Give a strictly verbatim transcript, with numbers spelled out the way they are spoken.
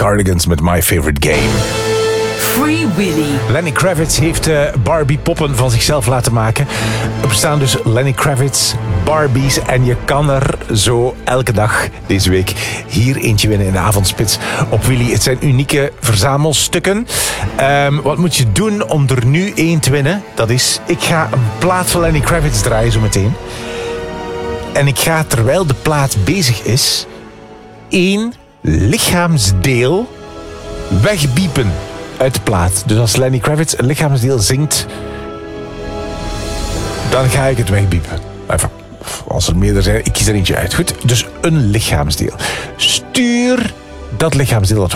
Cardigans met My Favorite Game. Free Willy. Lenny Kravitz heeft uh, Barbie-poppen van zichzelf laten maken. Er bestaan dus Lenny Kravitz Barbies en je kan er zo elke dag deze week hier eentje winnen in de avondspits op Willy. Het zijn unieke verzamelstukken. Um, wat moet je doen om er nu één te winnen? Dat is, ik ga een plaat van Lenny Kravitz draaien zo meteen. En ik ga, terwijl de plaat bezig is, één lichaamsdeel wegbiepen uit de plaat. Dus als Lenny Kravitz een lichaamsdeel zingt, dan ga ik het wegbiepen. Even, als er meerdere zijn, ik kies er eentje uit. Goed, dus een lichaamsdeel. Stuur dat lichaamsdeel dat